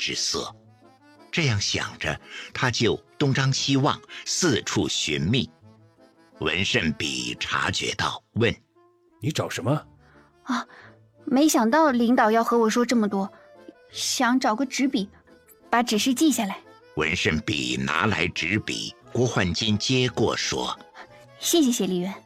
之色。这样想着，他就东张西望，四处寻觅。文慎比察觉到，问： 你找什么？ 没想到领导要和我说这么多，想找个纸笔把指示记下来。 文慎比拿来纸笔，郭焕金接过说： 谢谢谢丽媛。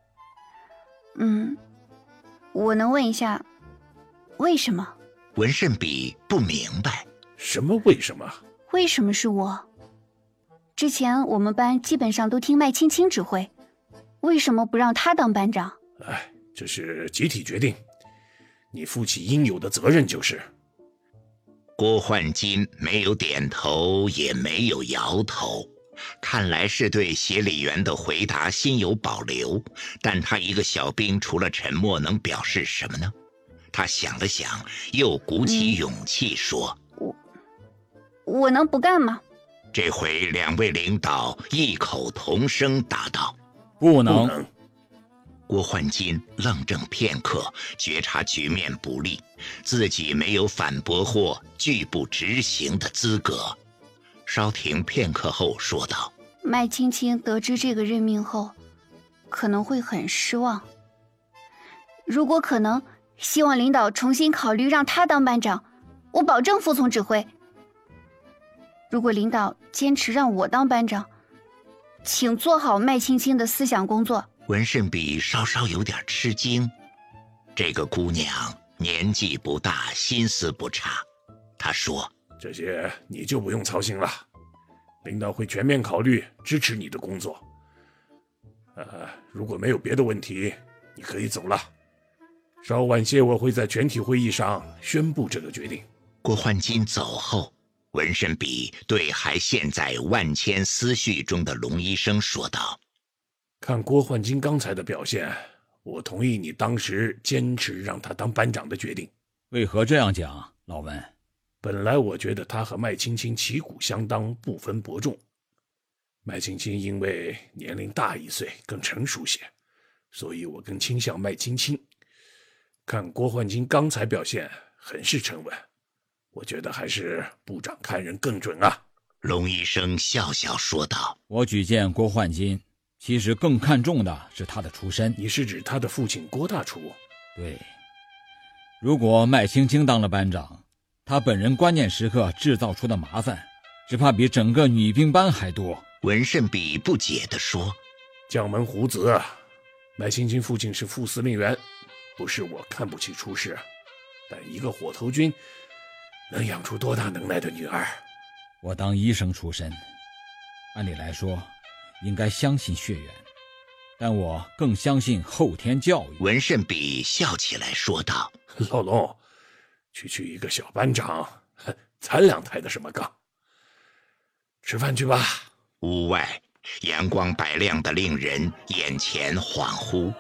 我能问一下为什么？ 文慎比不明白。 什么为什么？ 为什么是我？之前我们班基本上都听麦青青指挥，为什么不让他当班长？ 这是集体决定，你负起应有的责任就是。 郭焕金没有点头，也没有摇头，看来是对协理员的回答心有保留。但他一个小兵，除了沉默能表示什么呢？他想了想，又鼓起勇气说： 我能不干吗？ 这回两位领导异口同声答道： 不能。 郭焕金愣怔片刻，觉察局面不利，自己没有反驳或拒不执行的资格。稍停片刻后说道： 麦青青得知这个任命后可能会很失望，如果可能，希望领导重新考虑让他当班长，我保证服从指挥。如果领导坚持让我当班长，请做好麦青青的思想工作。 文慎比稍稍有点吃惊，这个姑娘年纪不大，心思不差。他说： 这些你就不用操心了，领导会全面考虑支持你的工作。如果没有别的问题，你可以走了。稍晚些我会在全体会议上宣布这个决定。 郭焕金走后，文慎比对还陷在万千思绪中的龙医生说道： 看郭焕金刚才的表现，我同意你当时坚持让他当班长的决定。 为何这样讲，老文？ 本来我觉得他和麦青青旗鼓相当，不分伯仲。麦青青因为年龄大1岁，更成熟些，所以我更倾向麦青青。看郭焕金刚才表现很是沉稳，我觉得还是部长看人更准啊。 龙医生笑笑说道： 我举荐郭焕金，其实更看重的是他的出身。 你是指他的父亲郭大厨？ 对，如果麦青青当了班长，他本人关键时刻制造出的麻烦，只怕比整个女兵班还多。 文慎比不解地说： 将门虎子，麦青青父亲是副司令员，不是我看不起出世，但一个火头军能养出多大能耐的女儿？ 我当医生出身，按理来说应该相信血缘，但我更相信后天教育。 文慎比笑起来说道： 老龙，区区一个小班长，咱俩抬的什么杠？吃饭去吧。 屋外阳光白亮的令人眼前恍惚。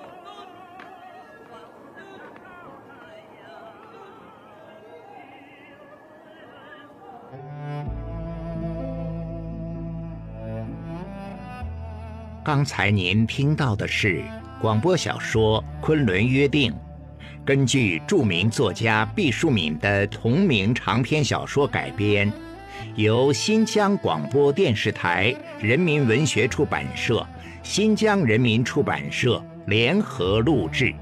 刚才您听到的是广播小说《昆仑约定》，根据著名作家毕淑敏的同名长篇小说改编，由新疆广播电视台人民文学出版社、新疆人民出版社联合录制。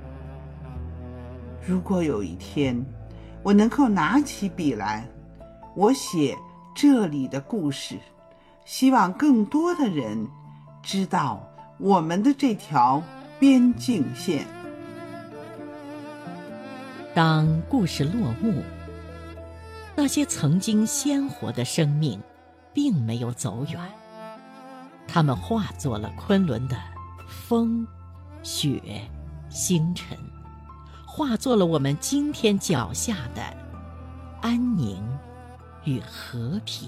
如果有一天我能够拿起笔来，我写这里的故事，希望更多的人知道我们的这条边境线。 当故事落幕，那些曾经鲜活的生命并没有走远，它们化作了昆仑的风、雪、星辰，化作了我们今天脚下的安宁与和平。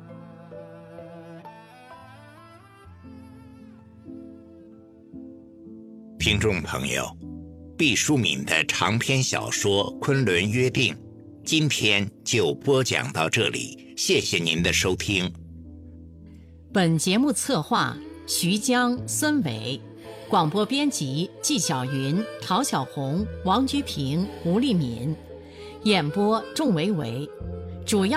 听众朋友，毕淑敏的长篇小说《昆仑约定》今天就播讲到这里，谢谢您的收听。 本节目策划徐江、孙伟，广播编辑纪晓云、陶小红、王居平、吴丽敏，演播仲维维，主要